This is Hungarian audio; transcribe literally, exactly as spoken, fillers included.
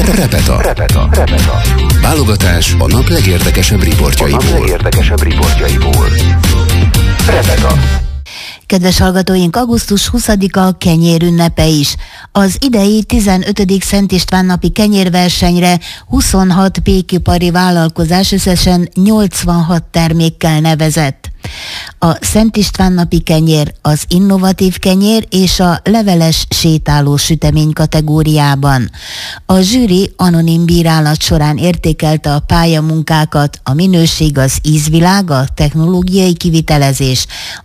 Repeta. Repeta. Repeta. Válogatás a nap legérdekesebb riportjaiból. A nap legérdekesebb riportjaiból. Repeta. Kedves hallgatóink, augusztus huszadika kenyér ünnepe is. Az idei tizenötödik Szent István napi kenyérversenyre huszonhat pékipari vállalkozás összesen nyolcvanhat termékkel nevezett. A Szent István napi kenyér, az innovatív kenyér és a leveles sétáló sütemény kategóriában. A zsűri anonim bírálat során értékelte a pályamunkákat, a minőség, az ízvilág, a technológiai kivitelezés,